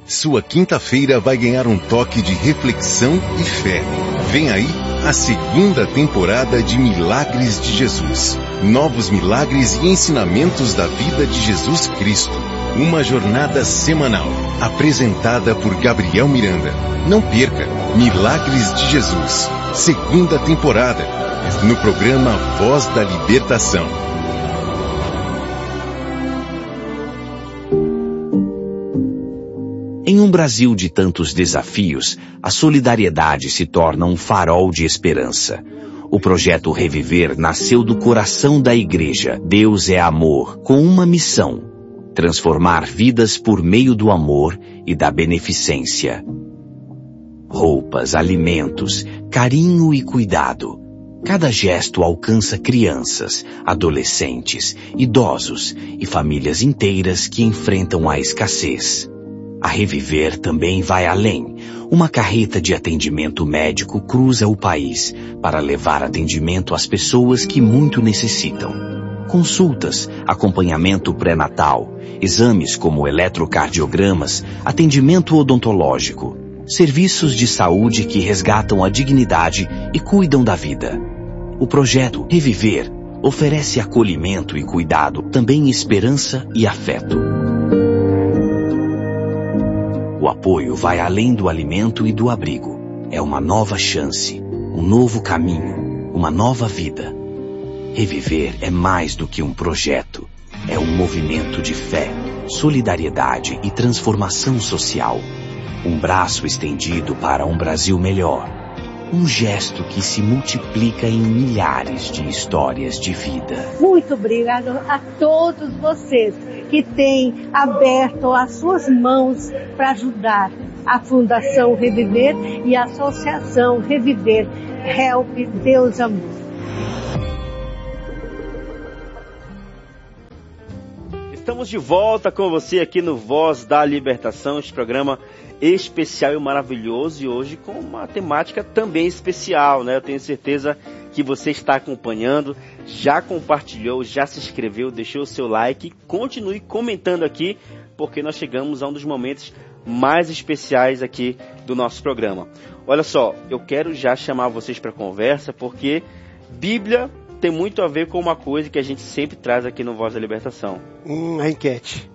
Sua quinta-feira vai ganhar um toque de reflexão e fé. Vem aí a segunda temporada de Milagres de Jesus. Novos milagres e ensinamentos da vida de Jesus Cristo. Uma jornada semanal, apresentada por Gabriel Miranda. Não perca, Milagres de Jesus, segunda temporada, no programa Voz da Libertação. Em um Brasil de tantos desafios, a solidariedade se torna um farol de esperança. O projeto Reviver nasceu do coração da igreja Deus é Amor, com uma missão: transformar vidas por meio do amor e da beneficência. Roupas, alimentos, carinho e cuidado. Cada gesto alcança crianças, adolescentes, idosos e famílias inteiras que enfrentam a escassez. A Reviver também vai além. Uma carreta de atendimento médico cruza o país para levar atendimento às pessoas que muito necessitam. Consultas, acompanhamento pré-natal, exames como eletrocardiogramas, atendimento odontológico, serviços de saúde que resgatam a dignidade e cuidam da vida. O projeto Reviver oferece acolhimento e cuidado, também esperança e afeto. O apoio vai além do alimento e do abrigo. É uma nova chance, um novo caminho, uma nova vida. Reviver é mais do que um projeto. É um movimento de fé, solidariedade e transformação social. Um braço estendido para um Brasil melhor. Um gesto que se multiplica em milhares de histórias de vida. Muito obrigado a todos vocês que têm aberto as suas mãos para ajudar a Fundação Reviver e a Associação Reviver. Help Deus Amor. Estamos de volta com você aqui no Voz da Libertação, este programa especial e maravilhoso, e hoje com uma temática também especial, né? Eu tenho certeza que você está acompanhando, já compartilhou, já se inscreveu, deixou o seu like, continue comentando aqui, porque nós chegamos a um dos momentos mais especiais aqui do nosso programa. Olha só, eu quero já chamar vocês para conversa, porque Bíblia tem muito a ver com uma coisa que a gente sempre traz aqui no Voz da Libertação. A enquete.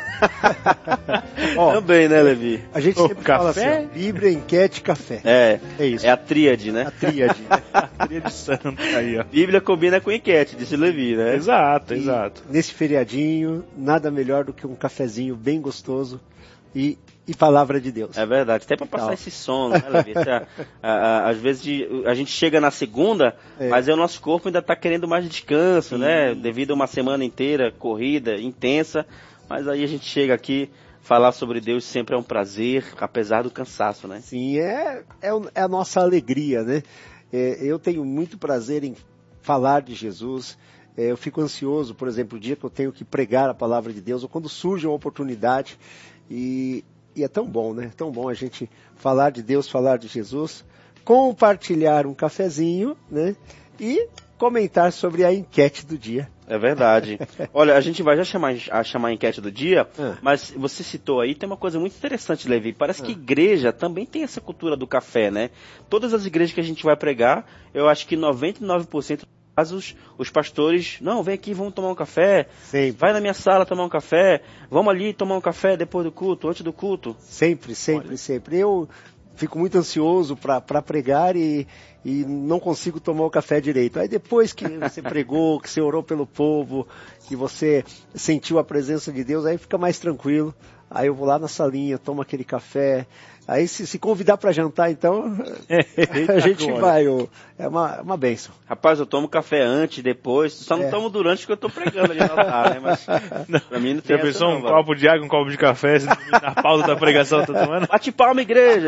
Também, né, Levi? A gente sempre fala assim, Bíblia, enquete, café. É isso. É a tríade, né? A tríade. A tríade santa aí, ó. Bíblia combina com enquete, disse Levi, né? Exato. Nesse feriadinho, nada melhor do que um cafezinho bem gostoso e palavra de Deus. É verdade, até para passar esse sono, né, Levi? Às vezes a gente chega na segunda, mas o nosso corpo ainda está querendo mais descanso, né? Devido a uma semana inteira, corrida, intensa. Mas aí a gente chega aqui, falar sobre Deus sempre é um prazer, apesar do cansaço, né? Sim, é a nossa alegria, né? Eu tenho muito prazer em falar de Jesus. Eu fico ansioso, por exemplo, o dia que eu tenho que pregar a palavra de Deus, ou quando surge uma oportunidade. E é tão bom, né? Tão bom a gente falar de Deus, falar de Jesus, compartilhar um cafezinho, né? E comentar sobre a enquete do dia. É verdade. Olha, a gente vai já chamar a enquete do dia, mas você citou aí, tem uma coisa muito interessante, Levi. Parece que igreja também tem essa cultura do café, né? Todas as igrejas que a gente vai pregar, eu acho que 99% dos casos, os pastores, não, vem aqui, vamos tomar um café. Sempre. Vai na minha sala tomar um café. Vamos ali tomar um café depois do culto, antes do culto. Sempre. Eu fico muito ansioso para pregar e não consigo tomar o café direito. Aí depois que você pregou, que você orou pelo povo, que você sentiu a presença de Deus, aí fica mais tranquilo. Aí eu vou lá na salinha, tomo aquele café. Aí se convidar para jantar, então, a gente vai. É uma bênção. Rapaz, eu tomo café antes, depois, só não tomo durante porque eu estou pregando ali no altar, né? Mas pra mim não tem essa pensou, um copo de água, um copo de café, na pausa da pregação, tá tomando? Bate palma, igreja!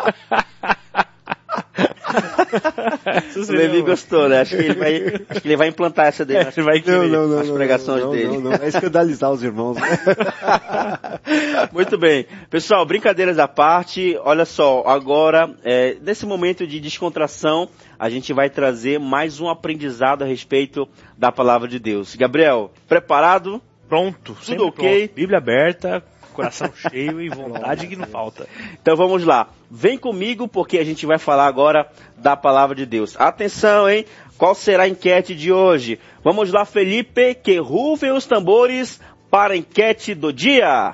O Levi gostou, né? Acho que ele vai implantar essa dele nas pregações dele. Não, é escandalizar os irmãos. Né? Muito bem. Pessoal, brincadeiras à parte, olha só, agora, nesse momento de descontração, a gente vai trazer mais um aprendizado a respeito da palavra de Deus. Gabriel, preparado? Pronto. Tudo ok? Pronto. Bíblia aberta, coração cheio e vontade que não falta. Então vamos lá. Vem comigo porque a gente vai falar agora da palavra de Deus. Atenção, hein? Qual será a enquete de hoje? Vamos lá, Felipe, que rufem os tambores para a enquete do dia.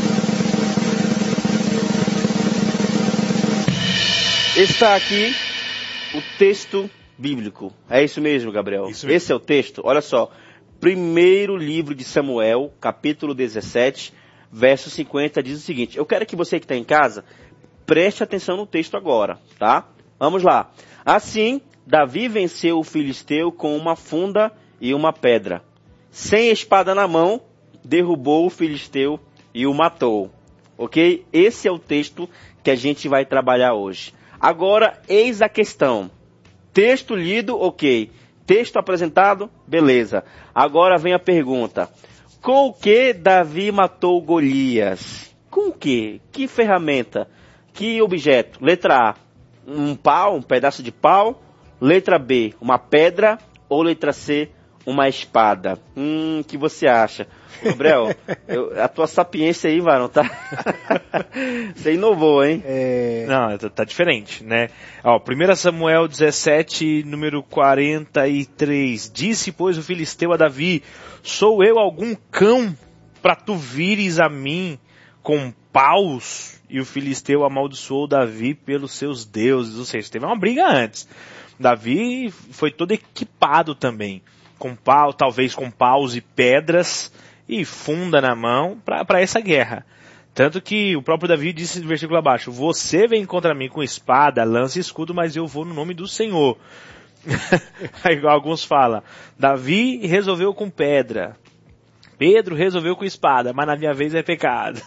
Está aqui o texto bíblico. É isso mesmo, Gabriel? Isso mesmo. Esse é o texto. Olha só. Primeiro livro de Samuel, capítulo 17, verso 50, diz o seguinte. Eu quero que você que está em casa preste atenção no texto agora, tá? Vamos lá. Assim, Davi venceu o filisteu com uma funda e uma pedra. Sem espada na mão, derrubou o filisteu e o matou. Ok? Esse é o texto que a gente vai trabalhar hoje. Agora, eis a questão. Texto lido, ok. Texto apresentado, beleza. Agora vem a pergunta. Com o que Davi matou Golias? Com o que? Que ferramenta? Que objeto? Letra A, um pau, um pedaço de pau. Letra B, uma pedra. Ou letra C, uma espada? O que você acha? Gabriel, a tua sapiência aí, varão, tá? Você inovou, hein? Não, tá diferente, né? Ó, 1 Samuel 17, número 43. Disse, pois, o filisteu a Davi, sou eu algum cão para tu vires a mim com paus? E o filisteu amaldiçoou Davi pelos seus deuses. Ou seja, teve uma briga antes. Davi foi todo equipado também, com pau, talvez com paus e pedras, e funda na mão para essa guerra. Tanto que o próprio Davi disse no versículo abaixo, você vem contra mim com espada, lança e escudo, mas eu vou no nome do Senhor. Aí alguns falam, Davi resolveu com pedra, Pedro resolveu com espada, mas na minha vez é pecado.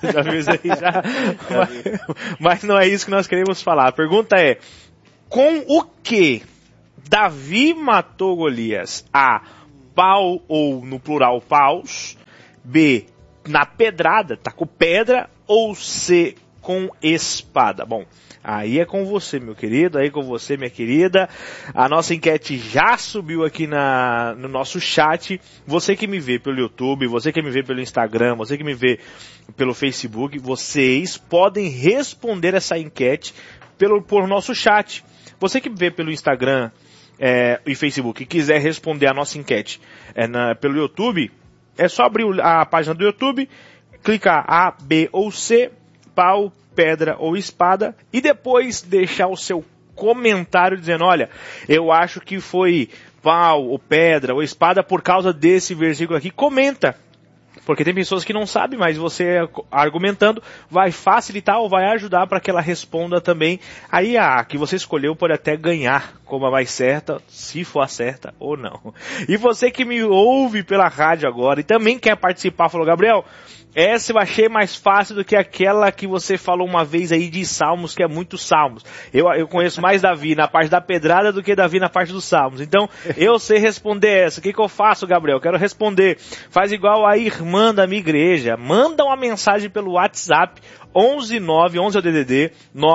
Mas não é isso que nós queremos falar. A pergunta é, com o que Davi matou Golias? A, pau ou no plural paus. B, na pedrada, tá com pedra. Ou C, com espada. Bom, aí é com você, meu querido, aí com você, minha querida. A nossa enquete já subiu aqui no nosso chat. Você que me vê pelo YouTube, você que me vê pelo Instagram, você que me vê pelo Facebook, vocês podem responder essa enquete por nosso chat. Você que vê pelo Instagram e Facebook e quiser responder a nossa enquete pelo YouTube, é só abrir a página do YouTube, clicar A, B ou C, pau, pedra ou espada, e depois deixar o seu comentário dizendo, olha, eu acho que foi pau, ou pedra, ou espada por causa desse versículo aqui. Comenta, porque tem pessoas que não sabem, mas você argumentando vai facilitar ou vai ajudar para que ela responda também. Aí a que você escolheu pode até ganhar como a mais certa, se for a certa ou não. E você que me ouve pela rádio agora e também quer participar, falou, Gabriel, essa eu achei mais fácil do que aquela que você falou uma vez aí de Salmos, que é muito Salmos. Eu conheço mais Davi na parte da pedrada do que Davi na parte dos Salmos. Então, eu sei responder essa. O que eu faço, Gabriel? Eu quero responder. Faz igual a irmã da minha igreja. Manda uma mensagem pelo WhatsApp 11 é o DDD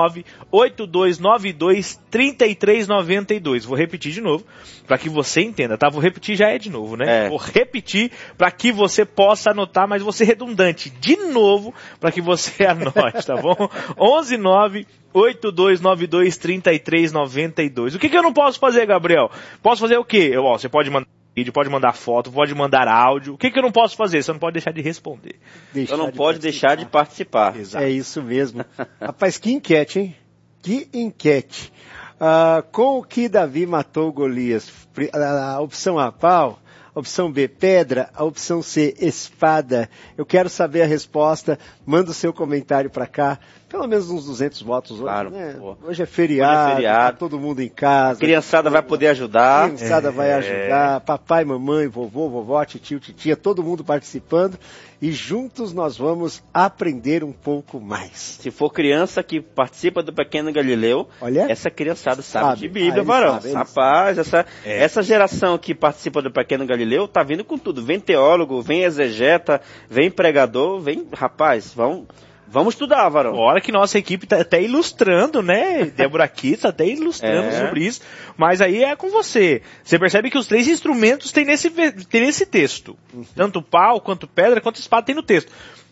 982923392. Vou repetir de novo para que você entenda, tá? Vou repetir já de novo, né? Vou repetir para que você possa anotar, mas vou ser redundante de novo para que você anote, tá bom? 11 82923392. O que eu não posso fazer, Gabriel? Posso fazer o quê? Você pode mandar vídeo, pode mandar foto, pode mandar áudio. O que eu não posso fazer? Você não pode deixar de responder. Você não pode deixar de participar. Exato. É isso mesmo. Rapaz, que enquete, hein? Que enquete. Com o que Davi matou Golias? A opção A, pau. A opção B, pedra. A opção C, espada. Eu quero saber a resposta. Manda o seu comentário para cá. Pelo menos uns 200 votos hoje, claro, né? Hoje é feriado, tá todo mundo em casa. Criançada vai poder ajudar. Criançada vai ajudar. Papai, mamãe, vovô, vovó, titio, titia, todo mundo participando. E juntos nós vamos aprender um pouco mais. Se for criança que participa do Pequeno Galileu, essa criançada sabe de Bíblia, varão. Rapaz, essa geração que participa do Pequeno Galileu tá vindo com tudo. Vem teólogo, vem exegeta, vem pregador, vem... Rapaz, vamos estudar, varão. Hora que nossa equipe tá até ilustrando, né? Débora aqui tá até ilustrando sobre isso. Mas aí é com você. Você percebe que os três instrumentos tem nesse texto. Tanto pau, quanto pedra, quanto espada tem no texto.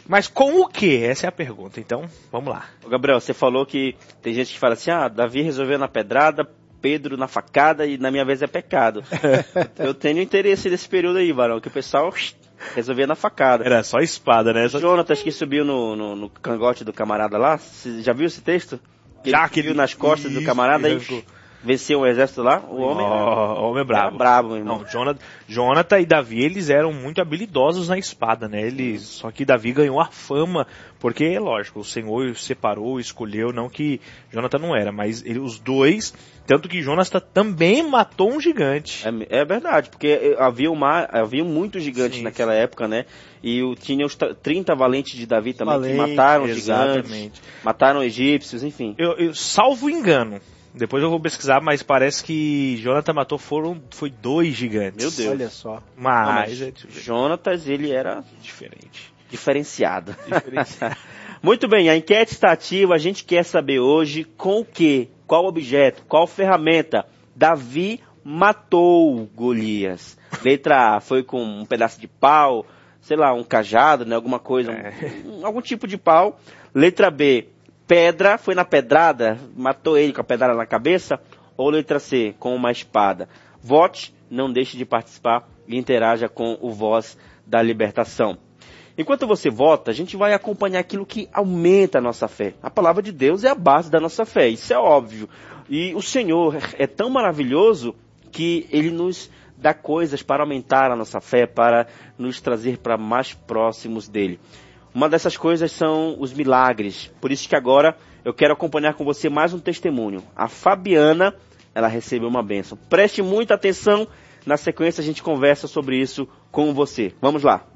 Mas com o que? Essa é a pergunta. Então, vamos lá. Ô Gabriel, você falou que tem gente que fala assim, Davi resolveu na pedrada, Pedro na facada e na minha vez é pecado. Eu tenho interesse nesse período aí, varão, que o pessoal resolvia na facada. Era só espada, né? Jonatas que subiu no cangote do camarada lá, você já viu esse texto? Já que viu nas costas do camarada e venceu o exército lá? O homem é brabo. Era brabo, meu irmão. Não, Jonathan e Davi, eles eram muito habilidosos na espada, né? Só que Davi ganhou a fama, porque, lógico, o Senhor separou, escolheu, não que Jonathan não era, mas os dois, tanto que Jonathan também matou um gigante. É verdade, porque havia muitos gigantes naquela época, né? E tinha os 30 valentes de Davi também, que mataram gigantes, mataram egípcios, enfim. Eu salvo engano. Depois eu vou pesquisar, mas parece que Jonathan matou foi 2 gigantes. Meu Deus. Olha só. Mas Jonatas, ele era diferenciado. Muito bem, a enquete está ativa. A gente quer saber hoje com o que, qual objeto, qual ferramenta Davi matou Golias. Letra A foi com um pedaço de pau, sei lá, um cajado, né, alguma coisa, algum tipo de pau. Letra B, pedra, foi na pedrada, matou ele com a pedrada na cabeça. Ou letra C, com uma espada. Vote, não deixe de participar e interaja com o Voz da Libertação. Enquanto você vota, a gente vai acompanhar aquilo que aumenta a nossa fé. A palavra de Deus é a base da nossa fé, isso é óbvio. E o Senhor é tão maravilhoso que Ele nos dá coisas para aumentar a nossa fé, para nos trazer para mais próximos dEle. Uma dessas coisas são os milagres. Por isso que agora eu quero acompanhar com você mais um testemunho. A Fabiana, ela recebeu uma bênção. Preste muita atenção. Na sequência a gente conversa sobre isso com você. Vamos lá.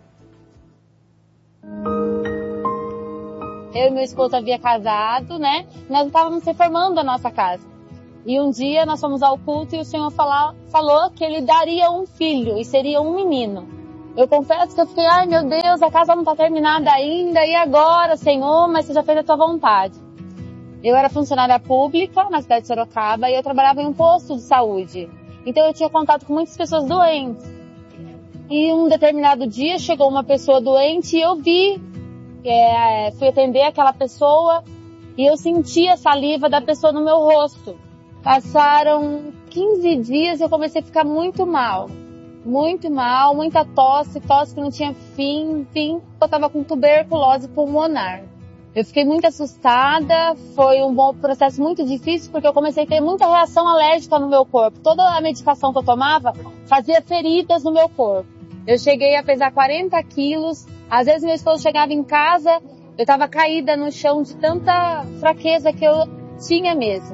Eu e meu esposo havia casado, né? Nós estávamos reformando a nossa casa. E um dia nós fomos ao culto e o Senhor falou que Ele daria um filho e seria um menino. Eu confesso que eu fiquei, ai meu Deus, a casa não está terminada ainda, e agora, Senhor, mas Você já fez a Tua vontade. Eu era funcionária pública na cidade de Sorocaba e eu trabalhava em um posto de saúde. Então eu tinha contato com muitas pessoas doentes. E um determinado dia chegou uma pessoa doente e eu fui atender aquela pessoa e eu senti a saliva da pessoa no meu rosto. Passaram 15 dias e eu comecei a ficar muito mal, muita tosse que não tinha fim, eu estava com tuberculose pulmonar. Eu fiquei muito assustada, foi um processo muito difícil porque eu comecei a ter muita reação alérgica no meu corpo. Toda a medicação que eu tomava fazia feridas no meu corpo. Eu cheguei a pesar 40 quilos, às vezes meu esposo chegava em casa, eu estava caída no chão de tanta fraqueza que eu tinha mesmo.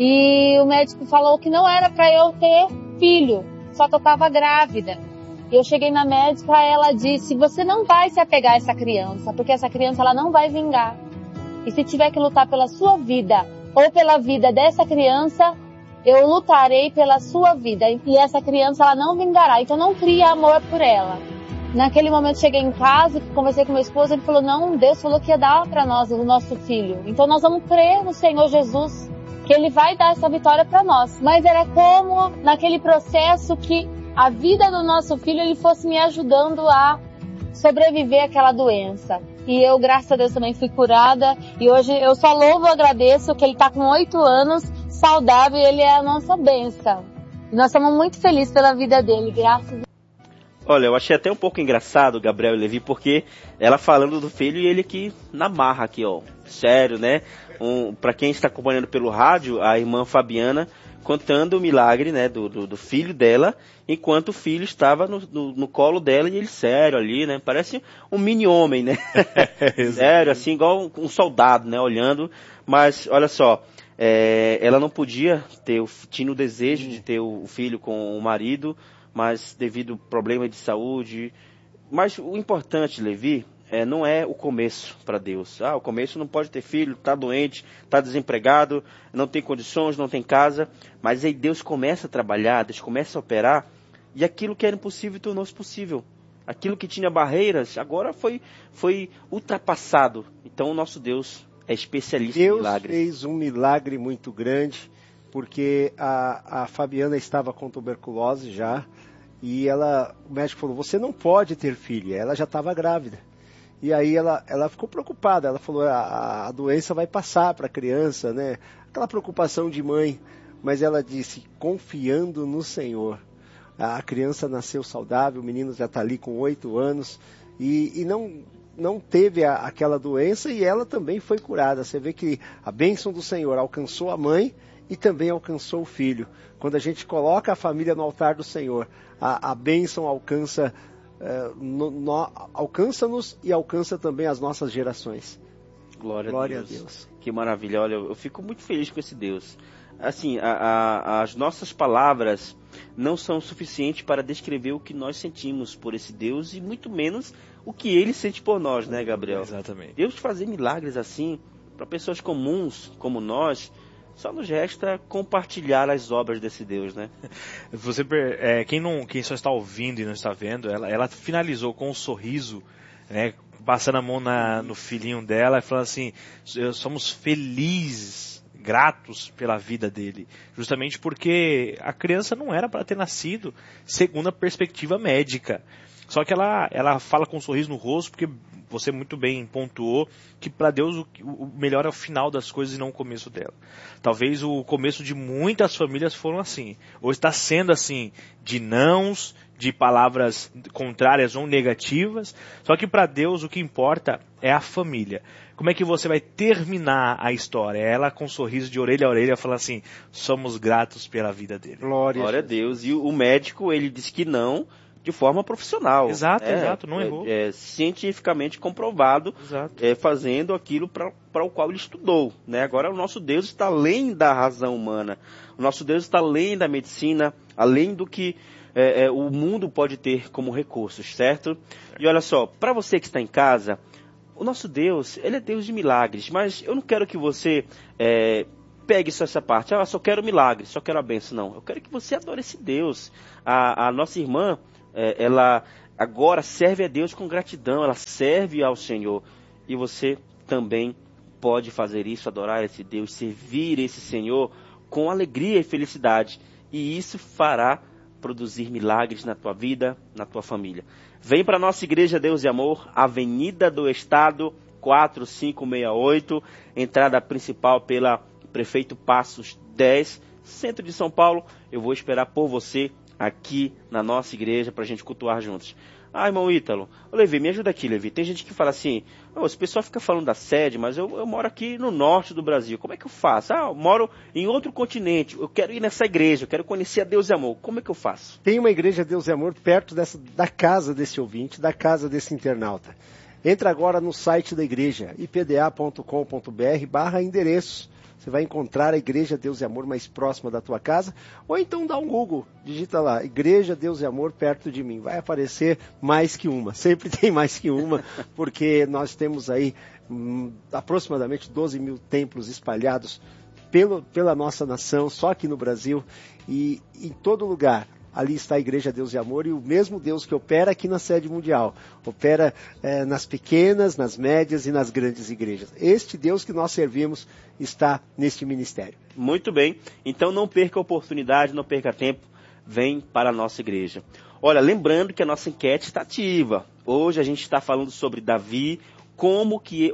E o médico falou que não era para eu ter filho, só que eu estava grávida. Eu cheguei na médica, ela disse, você não vai se apegar a essa criança, porque essa criança ela não vai vingar. E se tiver que lutar pela sua vida ou pela vida dessa criança, eu lutarei pela sua vida. E essa criança ela não vingará, então não cria amor por ela. Naquele momento cheguei em casa, conversei com meu esposo, ele falou, não, Deus falou que ia dar para nós o nosso filho. Então nós vamos crer no Senhor Jesus, que Ele vai dar essa vitória para nós. Mas era como naquele processo que a vida do nosso filho, ele fosse me ajudando a sobreviver àquela doença. E eu, graças a Deus, também fui curada. E hoje eu só louvo e agradeço que ele está com 8 anos, saudável, e ele é a nossa bênção. E nós estamos muito felizes pela vida dele, graças a Deus. Olha, eu achei até um pouco engraçado, Gabriel e Levi, porque ela falando do filho e ele que na marra aqui, ó. Sério, né? Para quem está acompanhando pelo rádio, a irmã Fabiana contando o milagre, né, do filho dela, enquanto o filho estava no colo dela e ele sério ali, né, parece um mini homem, né, sério, assim, igual um soldado, né, olhando, mas olha só, ela não podia tinha o desejo de ter o filho com o marido, mas devido a problema de saúde, mas o importante, Levi, não é o começo para Deus. O começo não pode ter filho, está doente, está desempregado, não tem condições, não tem casa. Mas aí Deus começa a trabalhar, Deus começa a operar, e aquilo que era impossível tornou-se possível. Aquilo que tinha barreiras, agora foi ultrapassado. Então o nosso Deus é especialista em milagres. Deus fez um milagre muito grande, porque a Fabiana estava com tuberculose já, e o médico falou, você não pode ter filha, ela já estava grávida. E aí ela ficou preocupada, ela falou, a doença vai passar para a criança, né? Aquela preocupação de mãe, mas ela disse, confiando no Senhor. A criança nasceu saudável, o menino já está ali com 8 anos, e não teve aquela doença, e ela também foi curada. Você vê que a bênção do Senhor alcançou a mãe e também alcançou o filho. Quando a gente coloca a família no altar do Senhor, a bênção alcança-nos e alcança também as nossas gerações. Glória a Deus. Que maravilha. Olha, eu fico muito feliz com esse Deus. Assim, as nossas palavras não são suficientes para descrever o que nós sentimos por esse Deus e muito menos o que Ele sente por nós, né, Gabriel? Exatamente. Deus fazer milagres assim, para pessoas comuns como nós, só nos resta compartilhar as obras desse Deus, né? Você, quem só está ouvindo e não está vendo, ela finalizou com um sorriso, né, passando a mão no filhinho dela e falando assim, somos felizes, gratos pela vida dele, justamente porque a criança não era para ter nascido segundo a perspectiva médica. Só que ela fala com um sorriso no rosto, porque você muito bem pontuou que para Deus o melhor é o final das coisas e não o começo dela. Talvez o começo de muitas famílias foram assim, ou está sendo assim, de nãos, de palavras contrárias ou negativas. Só que para Deus o que importa é a família. Como é que você vai terminar a história? Ela com um sorriso de orelha a orelha fala assim, somos gratos pela vida dele. Glória a Deus. E o médico, ele disse que não, de forma profissional. Exato, não errou. Cientificamente comprovado, fazendo aquilo para o qual ele estudou. Né? Agora o nosso Deus está além da razão humana. O nosso Deus está além da medicina, além do que o mundo pode ter como recursos, certo? E olha só, para você que está em casa, o nosso Deus, ele é Deus de milagres, mas eu não quero que você pegue só essa parte, só quero milagres, só quero a bênção, não. Eu quero que você adore esse Deus. A nossa irmã, ela agora serve a Deus com gratidão, ela serve ao Senhor, e você também pode fazer isso, adorar esse Deus, servir esse Senhor com alegria e felicidade, e isso fará produzir milagres na tua vida, na tua família. Vem para a nossa Igreja Deus e Amor, Avenida do Estado 4568, entrada principal pela Prefeito Passos 10, centro de São Paulo. Eu vou esperar por você aqui na nossa igreja para a gente cultuar juntos. Irmão Ítalo, Levi, me ajuda aqui, Levi. Tem gente que fala assim, esse pessoal fica falando da sede, mas eu moro aqui no norte do Brasil. Como é que eu faço? Eu moro em outro continente, eu quero ir nessa igreja, eu quero conhecer a Deus e Amor. Como é que eu faço? Tem uma igreja Deus e Amor perto da casa desse ouvinte, da casa desse internauta. Entra agora no site da igreja, ipda.com.br/endereços. Você vai encontrar a Igreja Deus e Amor mais próxima da tua casa, ou então dá um Google, digita lá, Igreja Deus e Amor perto de mim. Vai aparecer mais que uma, sempre tem mais que uma, porque nós temos aí aproximadamente 12 mil templos espalhados pela nossa nação, só aqui no Brasil, e em todo lugar. Ali está a Igreja Deus e Amor, e o mesmo Deus que opera aqui na sede mundial, opera nas pequenas, nas médias e nas grandes igrejas. Este Deus que nós servimos está neste ministério. Muito bem, então não perca a oportunidade, não perca tempo, vem para a nossa igreja. Olha, lembrando que a nossa enquete está ativa. Hoje a gente está falando sobre Davi, com o que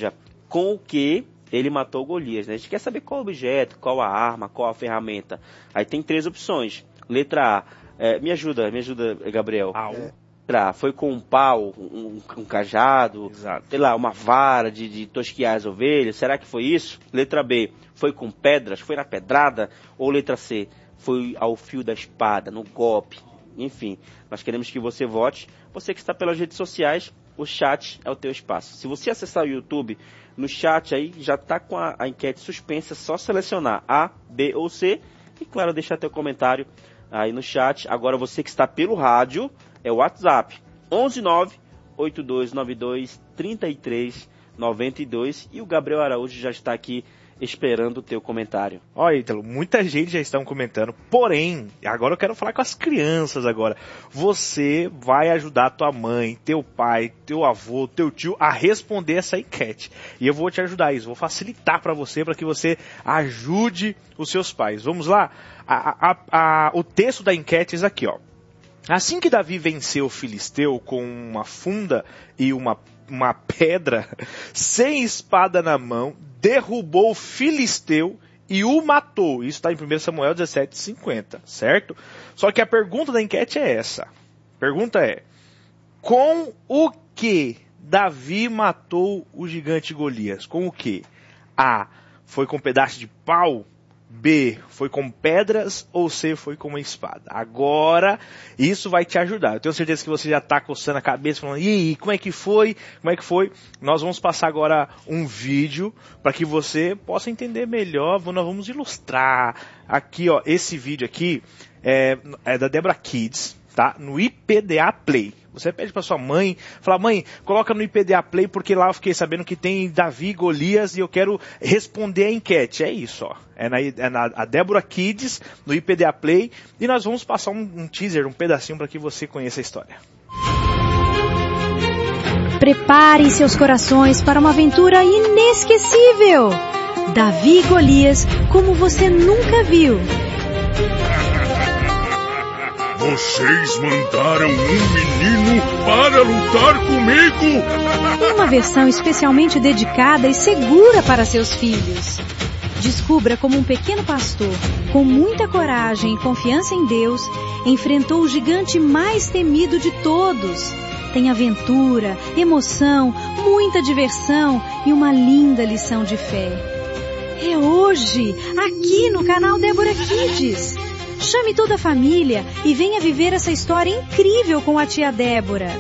ele matou Golias. Né? A gente quer saber qual o objeto, qual a arma, qual a ferramenta. Aí tem 3 opções. Letra A, me ajuda, Gabriel. Letra A, foi com um pau, um cajado, exato, sei lá, uma vara de tosquiar as ovelhas, será que foi isso? Letra B, foi com pedras, foi na pedrada? Ou letra C, foi ao fio da espada, no golpe? Enfim, nós queremos que você vote. Você que está pelas redes sociais, o chat é o teu espaço. Se você acessar o YouTube, no chat aí já está com a enquete suspensa, só selecionar A, B ou C e, claro, deixar teu comentário aí no chat. Agora você que está pelo rádio, é o WhatsApp 11982923392 e o Gabriel Araújo já está aqui esperando o teu comentário. Olha, Ítalo, muita gente já está comentando, porém, agora eu quero falar com as crianças agora. Você vai ajudar tua mãe, teu pai, teu avô, teu tio a responder essa enquete. E eu vou te ajudar isso, vou facilitar para que você ajude os seus pais. Vamos lá? O texto da enquete é aqui, ó. Assim que Davi venceu o filisteu com uma funda e uma uma pedra, sem espada na mão, derrubou o filisteu e o matou. Isso está em 1 Samuel 17:50, certo? Só que a pergunta da enquete é essa. A pergunta é, com o que Davi matou o gigante Golias? Com o que? A, foi com um pedaço de pau? B, foi com pedras? Ou C, foi com uma espada? Agora, isso vai te ajudar. Eu tenho certeza que você já está coçando a cabeça, falando, e aí, como é que foi? Como é que foi? Nós vamos passar agora um vídeo para que você possa entender melhor. Nós vamos ilustrar. Aqui, ó, esse vídeo aqui é da Deborah Kids, tá? No IPDA Play. Você pede para sua mãe, fala, mãe, coloca no IPDA Play, porque lá eu fiquei sabendo que tem Davi e Golias e eu quero responder a enquete. É isso, ó. É na Deborah Kids, no IPDA Play, e nós vamos passar um teaser, um pedacinho para que você conheça a história. Preparem seus corações para uma aventura inesquecível. Davi e Golias, como você nunca viu. Vocês mandaram um menino para lutar comigo? Uma versão especialmente dedicada e segura para seus filhos. Descubra como um pequeno pastor, com muita coragem e confiança em Deus, enfrentou o gigante mais temido de todos. Tem aventura, emoção, muita diversão e uma linda lição de fé. É hoje, aqui no canal Deborah Kids. Chame toda a família e venha viver essa história incrível com a tia Débora.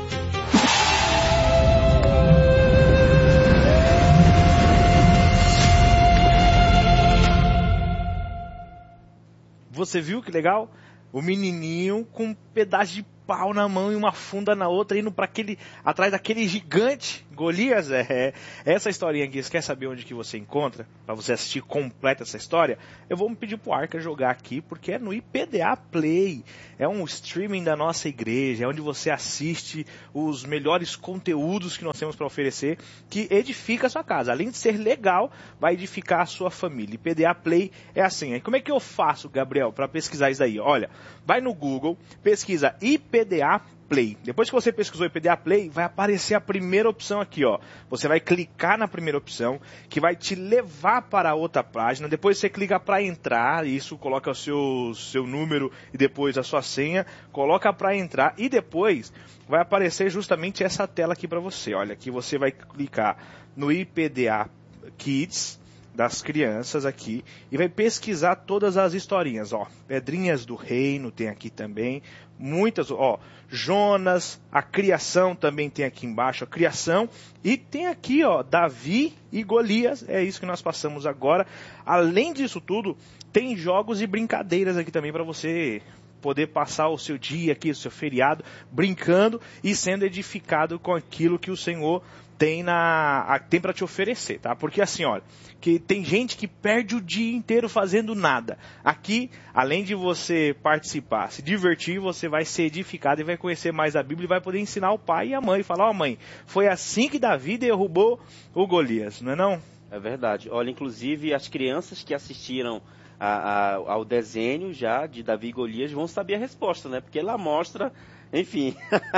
Você viu que legal? O menininho com um pedaço de pau na mão e uma funda na outra, indo para atrás daquele gigante Golias. Essa historinha aqui, você quer saber onde que você encontra? Para você assistir completa essa história? Eu vou me pedir pro Arca jogar aqui, porque é no IPDA Play. É um streaming da nossa igreja, é onde você assiste os melhores conteúdos que nós temos para oferecer, que edifica a sua casa. Além de ser legal, vai edificar a sua família. IPDA Play é assim. Aí como é que eu faço, Gabriel, para pesquisar isso daí? Olha, vai no Google, pesquisa IPDA Play. Depois que você pesquisou IPDA Play, vai aparecer a primeira opção aqui, ó. Você vai clicar na primeira opção, que vai te levar para outra página. Depois você clica para entrar, isso coloca o seu número e depois a sua senha, coloca para entrar e depois vai aparecer justamente essa tela aqui para você. Olha, aqui você vai clicar no IPDA Kids, das crianças aqui, e vai pesquisar todas as historinhas, ó. Pedrinhas do Reino tem aqui também, muitas, ó. Jonas, a criação também tem aqui embaixo, a criação, e tem aqui, ó, Davi e Golias, é isso que nós passamos agora. Além disso tudo, tem jogos e brincadeiras aqui também para você poder passar o seu dia aqui, o seu feriado, brincando e sendo edificado com aquilo que o Senhor tem para te oferecer, tá? Porque assim, olha, que tem gente que perde o dia inteiro fazendo nada. Aqui, além de você participar, se divertir, você vai ser edificado e vai conhecer mais a Bíblia e vai poder ensinar o pai e a mãe. Falar, ó, mãe, foi assim que Davi derrubou o Golias, não é não? É verdade. Olha, inclusive as crianças que assistiram ao desenho já de Davi e Golias vão saber a resposta, né? Porque lá mostra, enfim.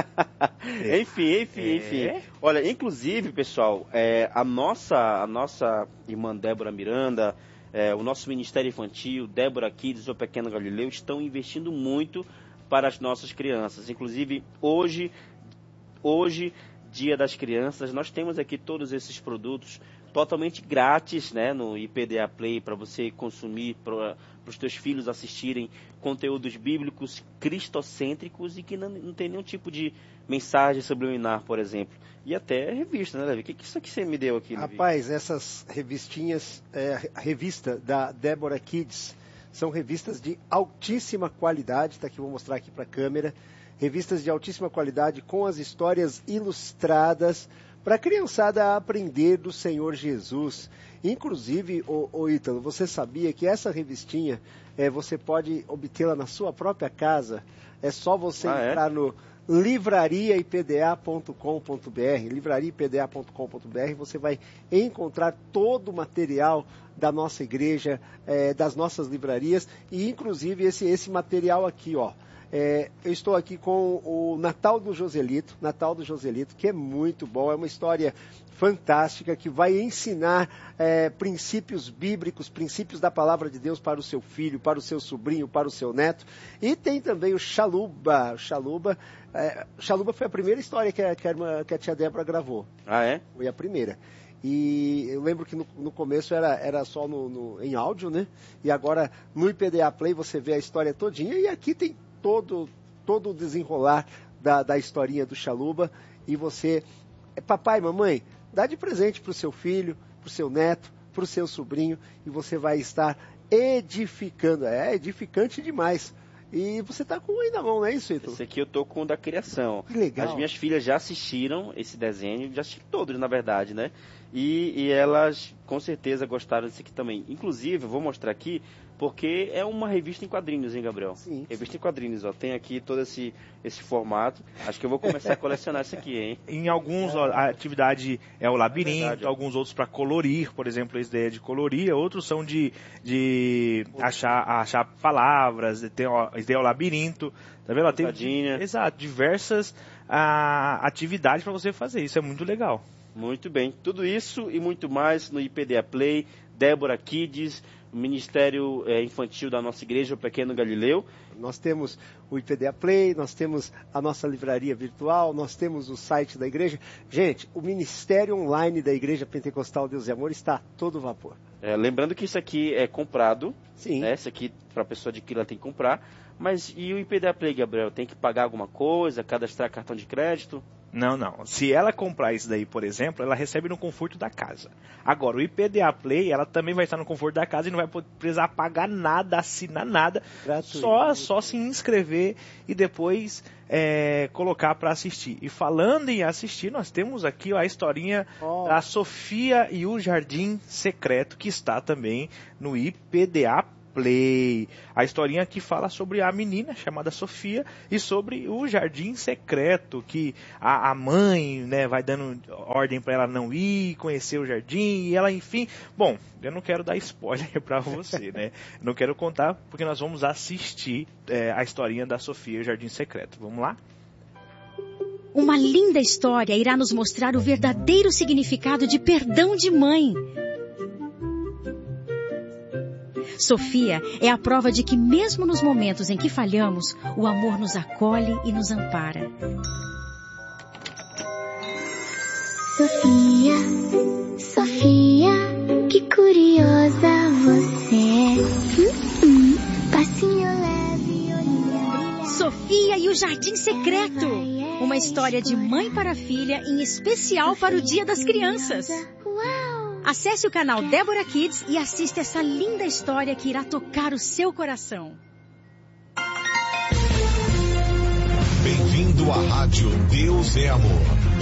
enfim. Olha, inclusive, pessoal, a nossa irmã Débora Miranda, o nosso Ministério Infantil, Deborah Kids, o Pequeno Galileu, estão investindo muito para as nossas crianças. Inclusive, hoje, Dia das Crianças, nós temos aqui todos esses produtos totalmente grátis, né, no IPDA Play, para você consumir, para os teus filhos assistirem conteúdos bíblicos cristocêntricos e que não tem nenhum tipo de mensagem subliminar, por exemplo. E até revista, né, Davi? O que é isso que você me deu aqui? Rapaz, essas revistinhas, a revista da Deborah Kids, são revistas de altíssima qualidade, tá aqui, vou mostrar aqui para a câmera, revistas de altíssima qualidade com as histórias ilustradas, para a criançada aprender do Senhor Jesus. Inclusive, ô Ítalo, você sabia que essa revistinha, você pode obtê-la na sua própria casa? É só você entrar no livrariaipda.com.br, livrariaipda.com.br, você vai encontrar todo o material da nossa igreja, das nossas livrarias, e inclusive esse material aqui, ó. Eu estou aqui com o Natal do Joselito, que é muito bom, é uma história fantástica que vai ensinar princípios bíblicos, princípios da palavra de Deus para o seu filho, para o seu sobrinho, para o seu neto. E tem também o Chaluba. Chaluba foi a primeira história que a tia Débora gravou. Ah, é? Foi a primeira. E eu lembro que no começo era só em áudio, né? E agora no IPDA Play você vê a história todinha e aqui tem todo o desenrolar da historinha do Chaluba. E você, papai, mamãe, dá de presente para o seu filho, para o seu neto, para o seu sobrinho, e você vai estar edificando. É edificante demais. E você está com um aí na mão, não é isso, Ítalo? Esse aqui eu tô com o da criação. Que legal. As minhas filhas já assistiram esse desenho, já assistiram todos, na verdade, né? E elas com certeza gostaram desse aqui também. Inclusive, eu vou mostrar aqui, porque é uma revista em quadrinhos, hein, Gabriel? Sim. Revista em quadrinhos, ó. Tem aqui todo esse formato. Acho que eu vou começar a colecionar isso aqui, hein? Em alguns, a atividade é o labirinto, verdade, alguns outros para colorir, por exemplo, a ideia de colorir, outros são de achar palavras, tem o labirinto, tá vendo? Tem diversas atividades para você fazer, isso é muito legal. Muito bem, tudo isso e muito mais no IPDA Play, Débora Kids, o Ministério Infantil da nossa igreja, o Pequeno Galileu. Nós temos o IPDA Play, nós temos a nossa livraria virtual, nós temos o site da igreja. Gente, o Ministério Online da Igreja Pentecostal Deus e Amor está a todo vapor. Lembrando que isso aqui é comprado. Sim. Né? Isso aqui, para a pessoa adquirir, ela tem que comprar. Mas e o IPDA Play, Gabriel? Tem que pagar alguma coisa, cadastrar cartão de crédito? Não. Se ela comprar isso daí, por exemplo, ela recebe no conforto da casa. Agora, o IPDA Play, ela também vai estar no conforto da casa e não vai precisar pagar nada, assinar nada. Só se inscrever e depois colocar para assistir. E falando em assistir, nós temos aqui a historinha da Sofia e o Jardim Secreto, que está também no IPDA Play. A historinha que fala sobre a menina chamada Sofia e sobre o jardim secreto, que a mãe, né, vai dando ordem para ela não ir, conhecer o jardim, e ela, enfim... Bom, eu não quero dar spoiler para você, né? Não quero contar, porque nós vamos assistir a historinha da Sofia e o Jardim Secreto. Vamos lá? Uma linda história irá nos mostrar o verdadeiro significado de perdão de mãe. Sofia é a prova de que mesmo nos momentos em que falhamos, o amor nos acolhe e nos ampara. Sofia, que curiosa você é. Passinho leve, olhinha. Sofia e o Jardim Secreto. Uma história de mãe para filha, em especial para o Dia das Crianças. Acesse o canal Débora Kids e assista essa linda história que irá tocar o seu coração. Bem-vindo à Rádio Deus é Amor.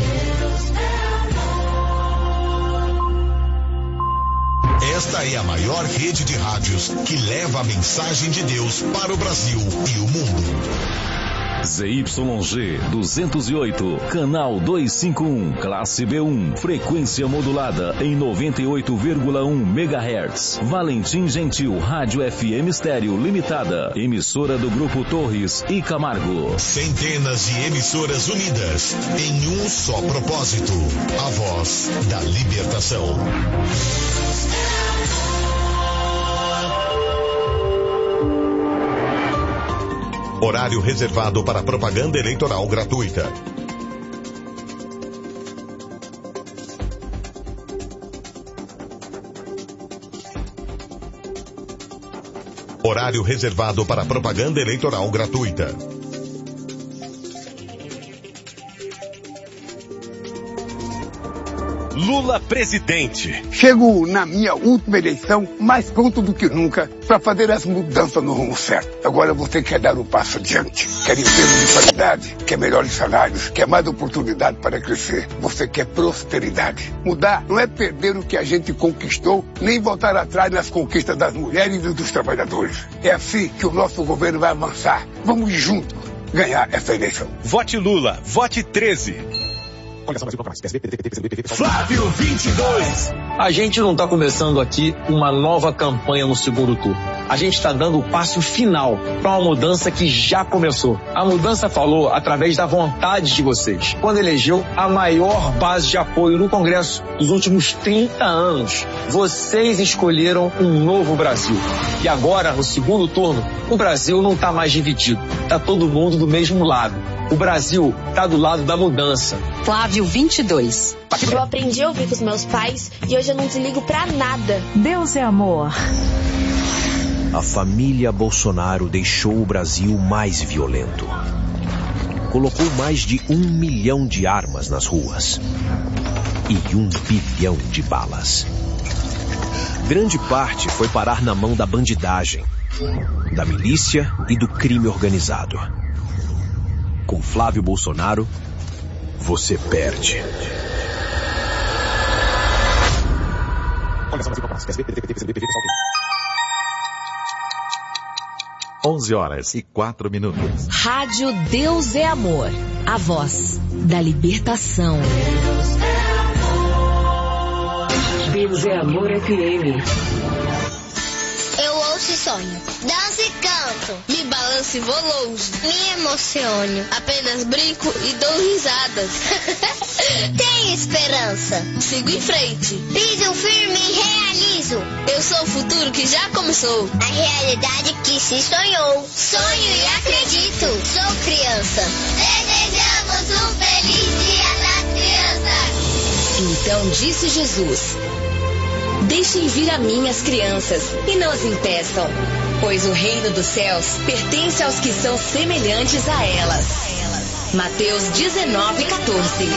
Esta é a maior rede de rádios que leva a mensagem de Deus para o Brasil e o mundo. ZYG 208, canal 251, classe B1, frequência modulada em 98,1 MHz. Valentim Gentil, Rádio FM Estéreo Limitada, emissora do Grupo Torres e Camargo. Centenas de emissoras unidas em um só propósito, a voz da libertação. Horário reservado para propaganda eleitoral gratuita. Horário reservado para propaganda eleitoral gratuita. Lula presidente. Chego na minha última eleição mais pronto do que nunca para fazer as mudanças no rumo certo. Agora você quer dar um passo adiante, quer emprego de qualidade, quer melhores salários, quer mais oportunidade para crescer. Você quer prosperidade. Mudar não é perder o que a gente conquistou, nem voltar atrás nas conquistas das mulheres e dos trabalhadores. É assim que o nosso governo vai avançar. Vamos juntos ganhar essa eleição. Vote Lula, vote 13. Flávio 22. A gente não está começando aqui uma nova campanha no segundo turno. A gente está dando o passo final para uma mudança que já começou. A mudança falou através da vontade de vocês, quando elegeu a maior base de apoio no Congresso dos últimos 30 anos. Vocês escolheram um novo Brasil. E agora, no segundo turno, o Brasil não está mais dividido. Está todo mundo do mesmo lado. O Brasil está do lado da mudança. Flávio 22. Eu aprendi a ouvir com os meus pais e hoje eu não desligo pra nada. Deus é amor. A família Bolsonaro deixou o Brasil mais violento. Colocou mais de 1 milhão de armas nas ruas. E 1 bilhão de balas. Grande parte foi parar na mão da bandidagem, da milícia e do crime organizado. Com Flávio Bolsonaro, você perde. 11h04. Rádio Deus é Amor. A voz da libertação. Deus é Amor FM. Eu ouço e sonho. Danço e canto. Me balanço e vou longe. Me emociono. Apenas brinco e dou risadas. Tem esperança. Sigo em frente. Piso firme e realizo. Eu sou o futuro que já começou. A realidade que se sonhou. Sonho e acredito. Sou criança. Desejamos um feliz dia das crianças. Então disse Jesus: deixem vir a mim as crianças e não as impeçam, pois o reino dos céus pertence aos que são semelhantes a elas. Mateus 19:14.